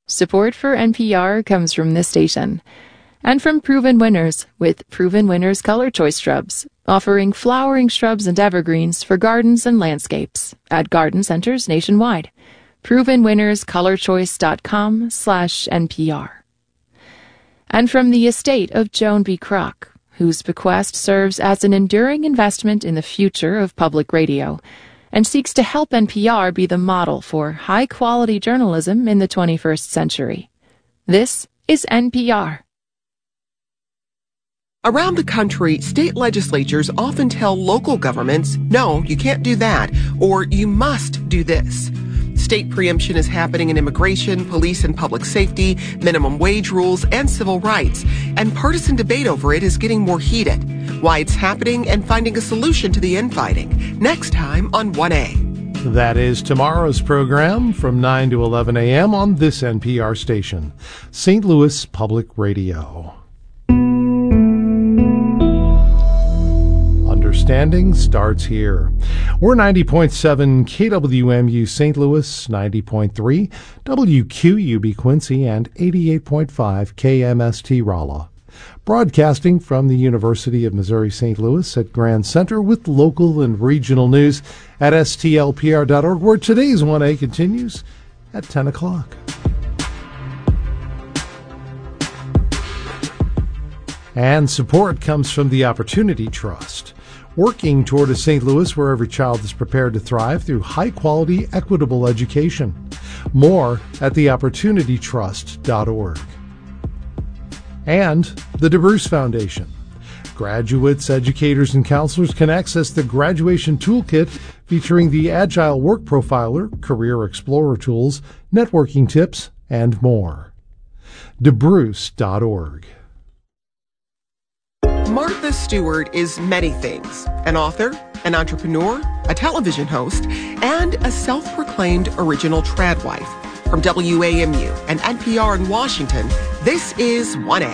Support for NPR comes from this station and from Proven Winners with Proven Winners Color Choice Shrubs, offering flowering shrubs and evergreens for gardens and landscapes at garden centers nationwide. ProvenWinnersColorChoice.com/NPR. And from the estate of Joan B. Kroc, whose bequest serves as an enduring investment in the future of public radio and seeks to help NPR be the model for high-quality journalism in the 21st century. This is NPR. Around the country, state legislatures often tell local governments, no, you can't do that, or you must do this. State preemption is happening in immigration, police and public safety, minimum wage rules, and civil rights. And partisan debate over it is getting more heated. Why it's happening and finding a solution to the infighting. Next time on 1A. That is tomorrow's program from 9 to 11 a.m. on this NPR station, St. Louis Public Radio. Understanding starts here. We're 90.7 KWMU St. Louis, 90.3 WQUB Quincy, and 88.5 KMST Rolla. Broadcasting from the University of Missouri St. Louis at Grand Center with local and regional news at stlpr.org, where today's 1A continues at 10 o'clock. And support comes from the Opportunity Trust, working toward a St. Louis where every child is prepared to thrive through high-quality, equitable education. More at theopportunitytrust.org. And the DeBruce Foundation. Graduates, educators, and counselors can access the Graduation Toolkit featuring the Agile Work Profiler, Career Explorer tools, networking tips, and more. DeBruce.org. Martha Stewart is many things: an author, an entrepreneur, a television host, and a self-proclaimed original trad wife. From WAMU and NPR in Washington, this is 1A.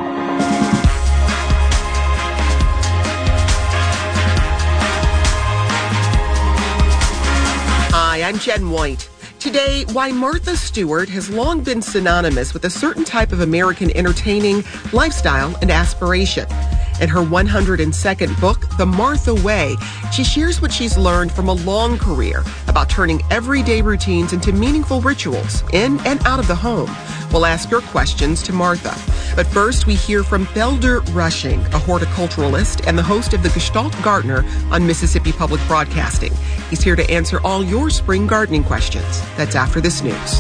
Hi, I'm Jen White. Today, why Martha Stewart has long been synonymous with a certain type of American entertaining, lifestyle, and aspiration. In her 102nd book, The Martha Way, she shares what she's learned from a long career about turning everyday routines into meaningful rituals in and out of the home. We'll ask your questions to Martha. But first, we hear from Felder Rushing, a horticulturalist and the host of the Gestalt Gardener on Mississippi Public Broadcasting. He's here to answer all your spring gardening questions. That's after this news.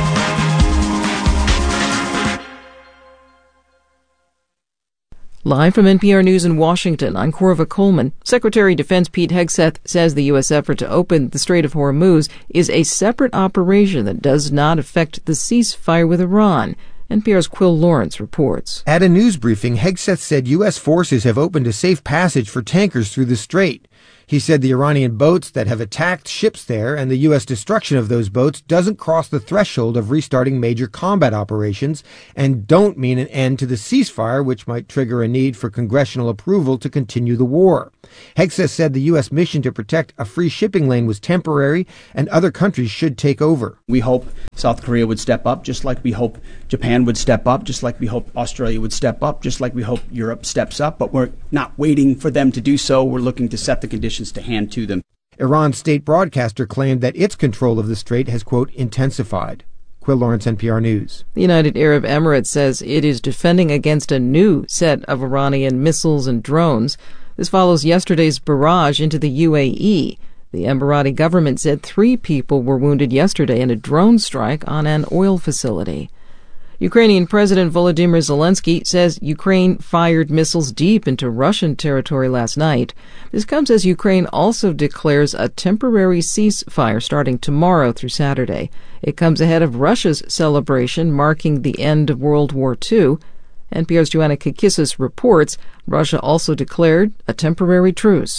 Live from NPR News in Washington, I'm Corva Coleman. Secretary of Defense Pete Hegseth says the U.S. effort to open the Strait of Hormuz is a separate operation that does not affect the ceasefire with Iran. NPR's Quill Lawrence reports. At a news briefing, Hegseth said U.S. forces have opened a safe passage for tankers through the strait. He said the Iranian boats that have attacked ships there and the U.S. destruction of those boats doesn't cross the threshold of restarting major combat operations and don't mean an end to the ceasefire, which might trigger a need for congressional approval to continue the war. Hegseth said the U.S. mission to protect a free shipping lane was temporary and other countries should take over. We hope South Korea would step up, just like we hope Japan would step up, just like we hope Australia would step up, just like we hope Europe steps up. But we're not waiting for them to do so. We're looking to set the conditions to hand to them. Iran's state broadcaster claimed that its control of the strait has, quote, intensified. Quill Lawrence, NPR News. The United Arab Emirates says it is defending against a new set of Iranian missiles and drones. This follows yesterday's barrage into the UAE. The Emirati government said 3 people were wounded yesterday in a drone strike on an oil facility. Ukrainian President Volodymyr Zelensky says Ukraine fired missiles deep into Russian territory last night. This comes as Ukraine also declares a temporary ceasefire starting tomorrow through Saturday. It comes ahead of Russia's celebration marking the end of World War II. NPR's Joanna Kakissis reports Russia also declared a temporary truce.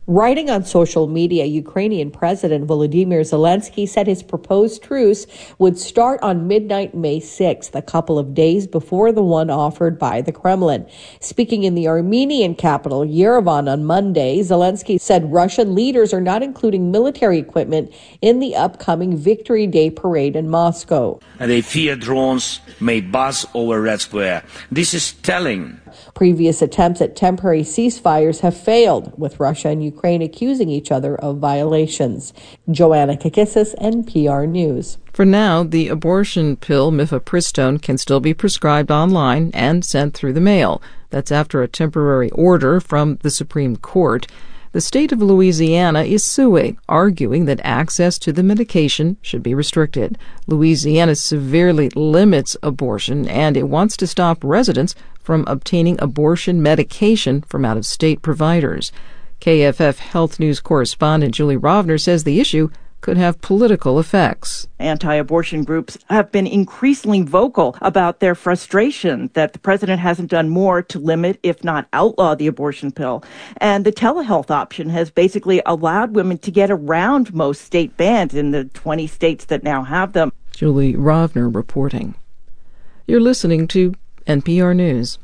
Writing on social media, Ukrainian President Volodymyr Zelensky said his proposed truce would start on midnight May 6th, a couple of days before the one offered by the Kremlin. Speaking in the Armenian capital, Yerevan, on Monday, Zelensky said Russian leaders are not including military equipment in the upcoming Victory Day parade in Moscow. And they fear drones may buzz over Red Square. This is telling. Previous attempts at temporary ceasefires have failed, with Russia and Ukraine accusing each other of violations. Joanna Kakissis, NPR News. For now, the abortion pill mifepristone can still be prescribed online and sent through the mail. That's after a temporary order from the Supreme Court. The state of Louisiana is suing, arguing that access to the medication should be restricted. Louisiana severely limits abortion, and it wants to stop residents from obtaining abortion medication from out-of-state providers. KFF Health News correspondent Julie Rovner says the issue could have political effects. Anti-abortion groups have been increasingly vocal about their frustration that the president hasn't done more to limit, if not outlaw, the abortion pill. And the telehealth option has basically allowed women to get around most state bans in the 20 states that now have them. Julie Rovner reporting. You're listening to NPR News.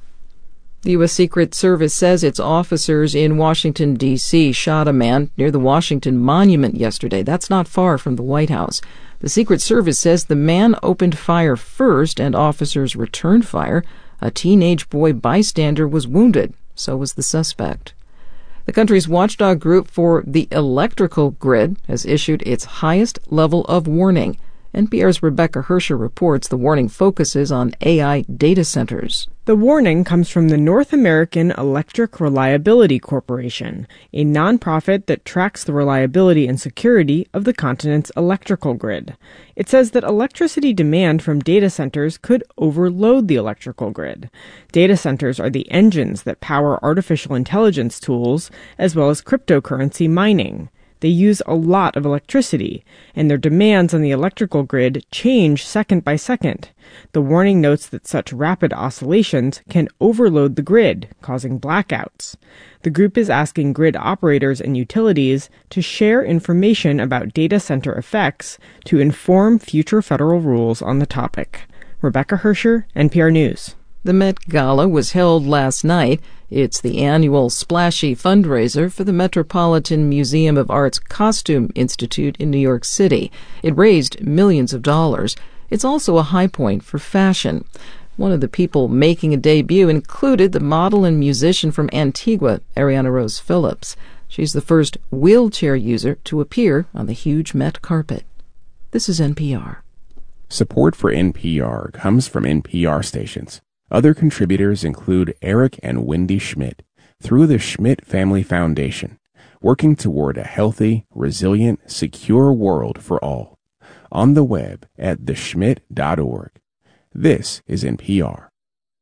The U.S. Secret Service says its officers in Washington, D.C. shot a man near the Washington Monument yesterday. That's not far from the White House. The Secret Service says the man opened fire first and officers returned fire. A teenage boy bystander was wounded. So was the suspect. The country's watchdog group for the electrical grid has issued its highest level of warning. NPR's Rebecca Hersher reports the warning focuses on AI data centers. The warning comes from the North American Electric Reliability Corporation, a nonprofit that tracks the reliability and security of the continent's electrical grid. It says that electricity demand from data centers could overload the electrical grid. Data centers are the engines that power artificial intelligence tools, as well as cryptocurrency mining. They use a lot of electricity, and their demands on the electrical grid change second by second. The warning notes that such rapid oscillations can overload the grid, causing blackouts. The group is asking grid operators and utilities to share information about data center effects to inform future federal rules on the topic. Rebecca Hersher, NPR News. The Met Gala was held last night. It's the annual splashy fundraiser for the Metropolitan Museum of Art's Costume Institute in New York City. It raised millions of dollars. It's also a high point for fashion. One of the people making a debut included the model and musician from Antigua, Ariana Rose Phillips. She's the first wheelchair user to appear on the huge Met carpet. This is NPR. Support for NPR comes from NPR stations. Other contributors include Eric and Wendy Schmidt through the Schmidt Family Foundation, working toward a healthy, resilient, secure world for all. On the web at theschmidt.org. This is NPR.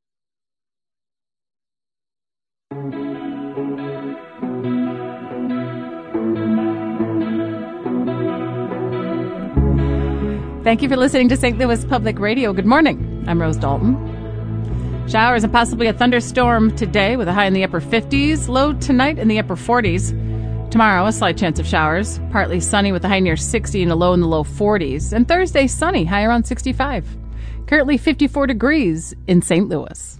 Thank you for listening to St. Louis Public Radio. Good morning. I'm Rose Dalton. Showers and possibly a thunderstorm today with a high in the upper 50s, low tonight in the upper 40s. Tomorrow, a slight chance of showers, partly sunny with a high near 60 and a low in the low 40s. And Thursday, sunny, high around 65. Currently 54 degrees in St. Louis.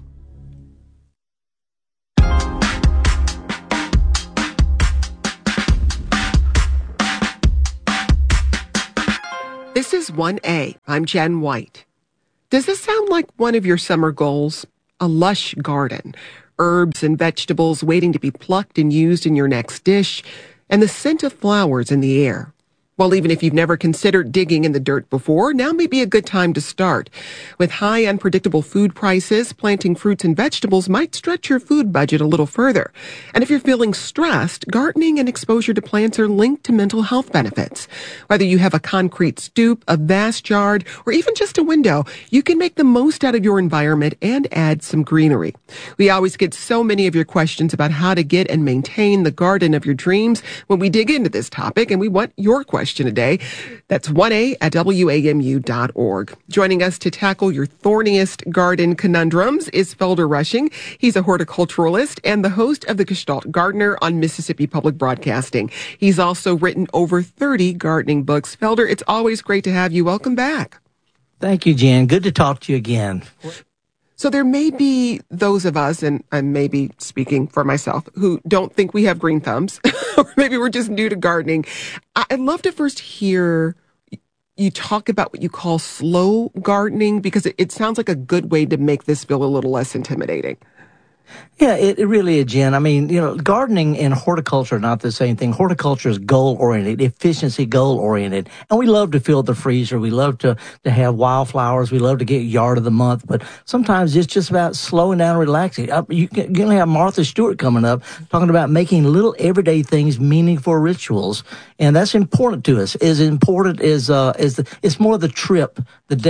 This is 1A. I'm Jen White. Does this sound like one of your summer goals? A lush garden, herbs and vegetables waiting to be plucked and used in your next dish, and the scent of flowers in the air. Well, even if you've never considered digging in the dirt before, now may be a good time to start. With high unpredictable food prices, planting fruits and vegetables might stretch your food budget a little further. And if you're feeling stressed, gardening and exposure to plants are linked to mental health benefits. Whether you have a concrete stoop, a vast yard, or even just a window, you can make the most out of your environment and add some greenery. We always get so many of your questions about how to get and maintain the garden of your dreams when we dig into this topic, and we want your questions question a day. That's 1a@wamu.org. Joining us to tackle your thorniest garden conundrums is Felder Rushing. He's a horticulturalist and the host of the Gestalt Gardener on Mississippi Public Broadcasting. He's also written over 30 gardening books. Felder, it's always great to have you. Welcome back. Thank you, Jen. Good to talk to you again. So there may be those of us, and I'm maybe speaking for myself, who don't think we have green thumbs, or maybe we're just new to gardening. I'd love to first hear you talk about what you call slow gardening, because it sounds like a good way to make this feel a little less intimidating. Yeah, it really is, Jen. I mean, gardening and horticulture are not the same thing. Horticulture is goal-oriented, efficiency goal-oriented. And we love to fill the freezer. We love to have wildflowers. We love to get yard of the month. But sometimes it's just about slowing down and relaxing. You're going to have Martha Stewart coming up talking about making little everyday things meaningful rituals. And that's important to us. As important as it's more the trip,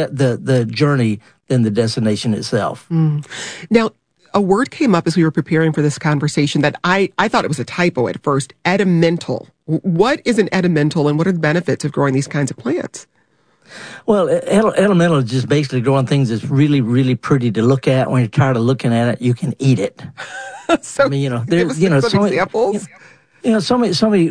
the journey than the destination itself. Now, a word came up as we were preparing for this conversation that I thought it was a typo at first, edimental. What is an edimental, and what are the benefits of growing these kinds of plants? Well, edimental is just basically growing things that's really, really pretty to look at. When you're tired of looking at it, you can eat it. So, I mean, there's some examples. So many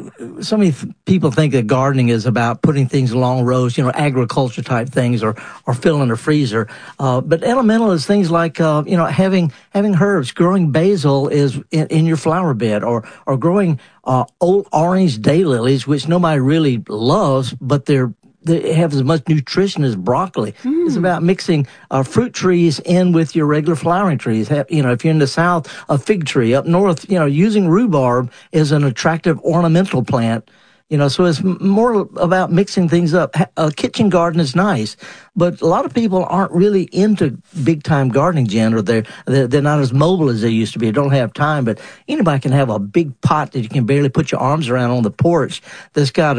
people think that gardening is about putting things along rows, agriculture type things, or filling a freezer. But elemental is things like, having herbs. Growing basil is in your flower bed, or growing old orange daylilies, which nobody really loves, but they have as much nutrition as broccoli. It's about mixing fruit trees in with your regular flowering trees. If you're in the South, a fig tree. Up north, using rhubarb is an attractive ornamental plant. So it's more about mixing things up. A kitchen garden is nice, but a lot of people aren't really into big time gardening, Jen, or they're not as mobile as they used to be. They don't have time, but anybody can have a big pot that you can barely put your arms around on the porch that's got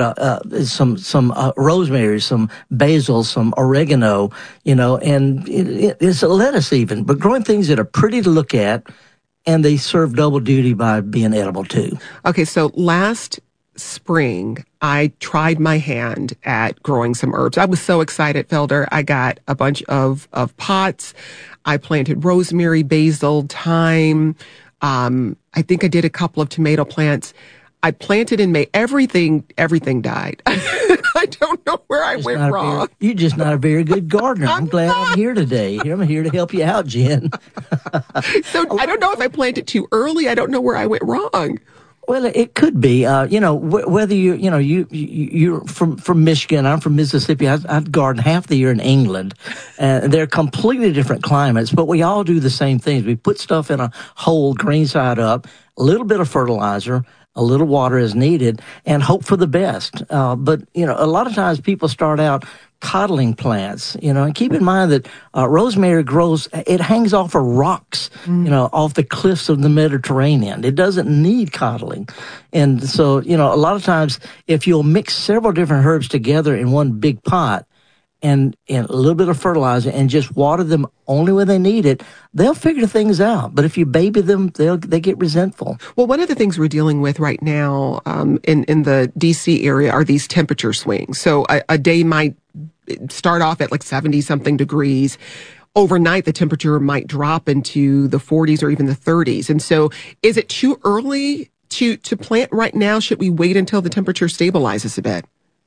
some rosemary, some basil, some oregano, and it's a lettuce even. But growing things that are pretty to look at, and they serve double duty by being edible too. Okay, so last spring, I tried my hand at growing some herbs. I was so excited, Felder. I got a bunch of pots. I planted rosemary, basil, thyme. I think I did a couple of tomato plants. I planted in May. Everything died. I don't know where I went wrong. You're just not a very good gardener. I'm glad I'm here today. I'm here to help you out, Jen. So I don't know if I planted too early. I don't know where I went wrong. Well, it could be, whether you're from Michigan, I'm from Mississippi. I garden half the year in England. They're completely different climates, but we all do the same things. We put stuff in a hole, green side up, a little bit of fertilizer, a little water is needed, and hope for the best. But a lot of times people start out coddling plants, and keep in mind that rosemary grows, it hangs off of rocks, off the cliffs of the Mediterranean. It doesn't need coddling. And so, a lot of times if you'll mix several different herbs together in one big pot, and a little bit of fertilizer and just water them only when they need it, they'll figure things out. But if you baby them, they get resentful. Well, one of the things we're dealing with right now in the D.C. area are these temperature swings. So a day might start off at like 70-something degrees. Overnight, the temperature might drop into the 40s or even the 30s. And so is it too early to plant right now? Should we wait until the temperature stabilizes a bit?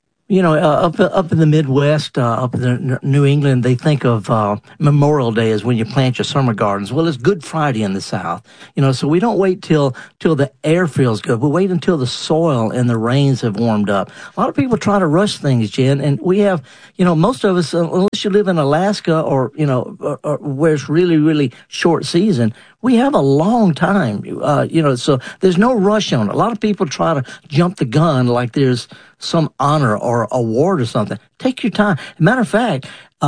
Up in the Midwest, up in New England, they think of Memorial Day as when you plant your summer gardens. Well, it's Good Friday in the South, so we don't wait till the air feels good. We wait until the soil and the rains have warmed up. A lot of people try to rush things, Jen, and we have, most of us, unless you live in Alaska or where it's really, really short season, we have a long time, so there's no rush on it. A lot of people try to jump the gun like there's some honor or award or something. Take your time. Matter of fact,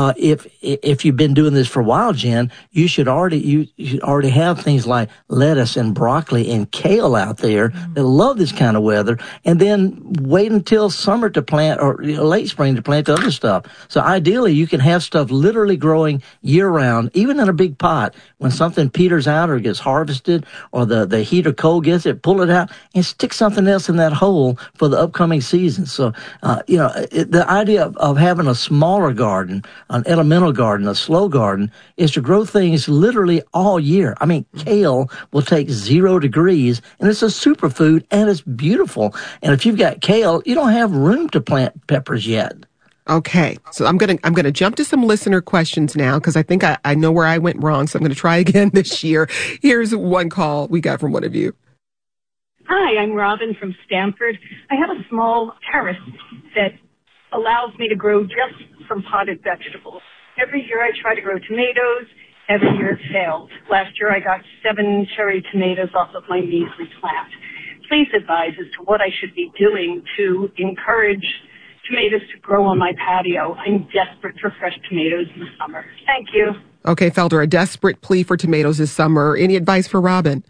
if you've been doing this for a while, Jen, you should already have things like lettuce and broccoli and kale out there that love this kind of weather, and then wait until summer to plant or late spring to plant the other stuff. So ideally, you can have stuff literally growing year round, even in a big pot. When something peters out or gets harvested, or the heat or cold gets it, pull it out and stick something else in that hole for the upcoming season. So, the idea of having a smaller garden, an elemental garden, a slow garden, is to grow things literally all year. I mean, kale will take 0 degrees, and it's a superfood, and it's beautiful. And if you've got kale, you don't have room to plant peppers yet. Okay, so I'm gonna jump to some listener questions now, because I think I know where I went wrong, so I'm going to try again this year. Here's one call we got from one of you. Hi, I'm Robin from Stamford. I have a small terrace that allows me to grow just some potted vegetables. Every year I try to grow tomatoes. Every year it fails. Last year I got 7 cherry tomatoes off of my measly plant. Please advise as to what I should be doing to encourage tomatoes to grow on my patio. I'm desperate for fresh tomatoes in the summer. Thank you. Okay, Felder, a desperate plea for tomatoes this summer. Any advice for Robin?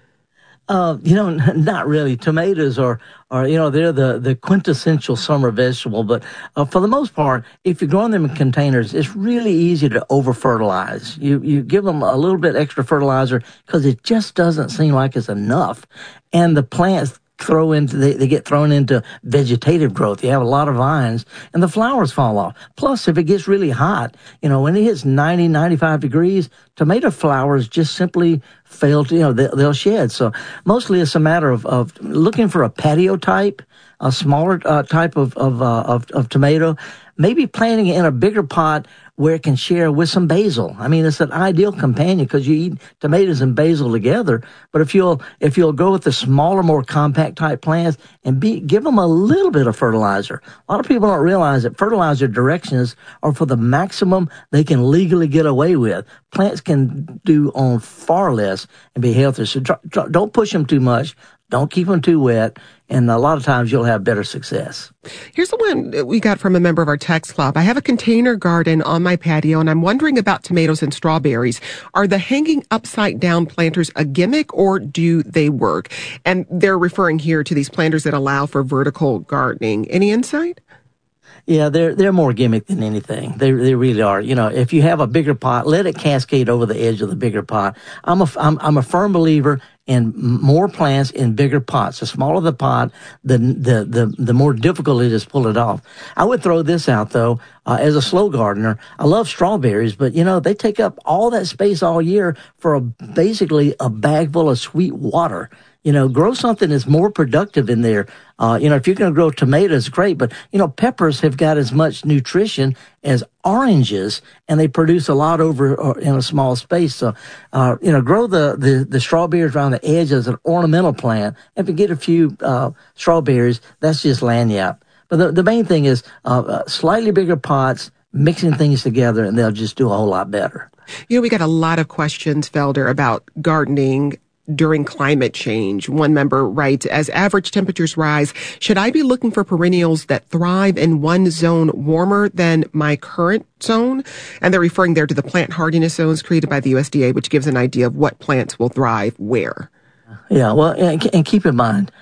Not really. Tomatoes are they're the quintessential summer vegetable, but for the most part, if you're growing them in containers, it's really easy to over-fertilize. You give them a little bit extra fertilizer because it just doesn't seem like it's enough. And the plants they get thrown into vegetative growth. You have a lot of vines and the flowers fall off. Plus, if it gets really hot, when it hits 90, 95 degrees, tomato flowers just simply fail to, they'll shed. So mostly it's a matter of looking for a patio type, a smaller type of tomato, maybe planting it in a bigger pot where it can share with some basil. I mean, it's an ideal companion because you eat tomatoes and basil together. But if you'll go with the smaller, more compact type plants and give them a little bit of fertilizer. A lot of people don't realize that fertilizer directions are for the maximum they can legally get away with. Plants can do on far less and be healthier. So don't push them too much. Don't keep them too wet, and a lot of times you'll have better success. Here's the one we got from a member of our text club. I have a container garden on my patio, and I'm wondering about tomatoes and strawberries. Are the hanging upside-down planters a gimmick, or do they work? And they're referring here to these planters that allow for vertical gardening. Any insight? Yeah, they're more gimmick than anything. They really are. If you have a bigger pot, let it cascade over the edge of the bigger pot. I'm a firm believer in more plants in bigger pots. The smaller the pot, the more difficult it is to pull it off. I would throw this out though, as a slow gardener. I love strawberries, but they take up all that space all year for basically a bag full of sweet water. Grow something that's more productive in there. If you're going to grow tomatoes, great. But, peppers have got as much nutrition as oranges, and they produce a lot over in a small space. So, grow the strawberries around the edge as an ornamental plant. If you get a few strawberries, that's just lagniappe. But the main thing is slightly bigger pots, mixing things together, and they'll just do a whole lot better. We got a lot of questions, Felder, about gardening during climate change. One member writes, as average temperatures rise, should I be looking for perennials that thrive in one zone warmer than my current zone? And they're referring there to the plant hardiness zones created by the USDA, which gives an idea of what plants will thrive where. Yeah, well, and keep in mind,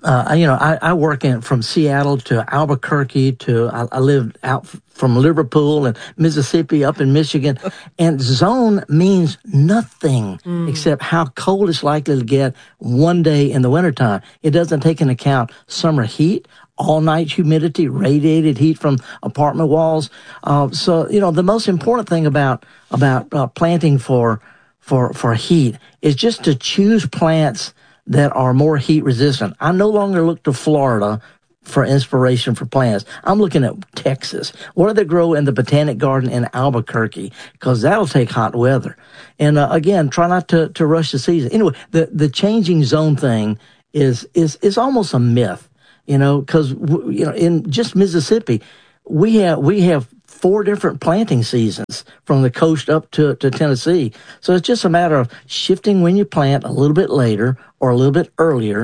I work from Seattle to Albuquerque I lived out from Liverpool and Mississippi up in Michigan. And zone means nothing except how cold it's likely to get one day in the wintertime. It doesn't take into account summer heat, all night humidity, radiated heat from apartment walls. So, the most important thing about planting for heat is just to choose plants that are more heat resistant. I no longer look to Florida for inspiration for plants. I'm looking at Texas. What do they grow in the Botanic Garden in Albuquerque? Because that'll take hot weather. And again, try not to rush the season. Anyway, the changing zone thing is almost a myth, because in just Mississippi, we have 4 different planting seasons from the coast up to Tennessee. So it's just a matter of shifting when you plant a little bit later or a little bit earlier.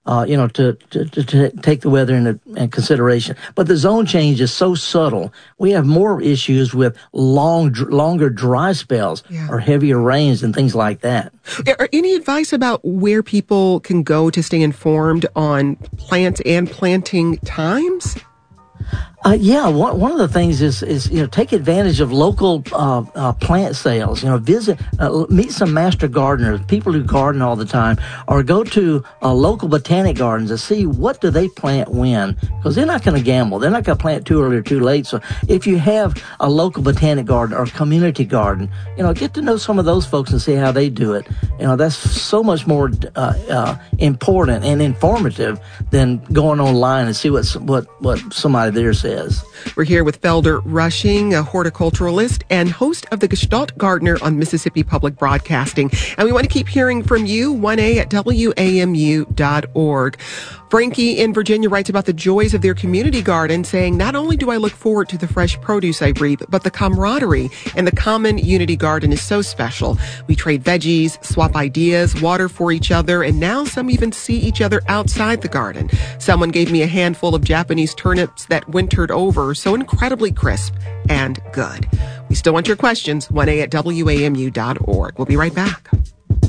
to take the weather into consideration. But the zone change is so subtle. We have more issues with longer dry spells or heavier rains and things like that. Any advice about where people can go to stay informed on plant and planting times? One of the things is take advantage of local plant sales. Visit, meet some master gardeners, people who garden all the time, or go to local botanic gardens and see what do they plant when, because they're not going to gamble. They're not going to plant too early or too late. So if you have a local botanic garden or community garden, get to know some of those folks and see how they do it. That's so much more important and informative than going online and see what somebody there says. We're here with Felder Rushing, a horticulturalist and host of the Gestalt Gardener on Mississippi Public Broadcasting. And we want to keep hearing from you, 1a@wamu.org. Frankie in Virginia writes about the joys of their community garden, saying, not only do I look forward to the fresh produce I reap, but the camaraderie and the common unity garden is so special. We trade veggies, swap ideas, water for each other, and now some even see each other outside the garden. Someone gave me a handful of Japanese turnips that wintered over, so incredibly crisp and good. We still want your questions, 1a@wamu.org. We'll be right back.